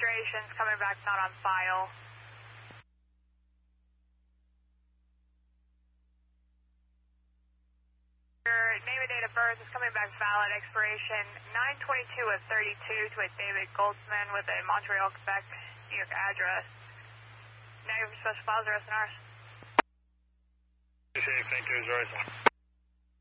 registration's coming back not on file. Your name and date of birth is coming back valid. Expiration 9/22 of 32 to a David Goldsman with a Montreal, Quebec, New York address. Negative special files, the rest in ours. Thank you, Royce.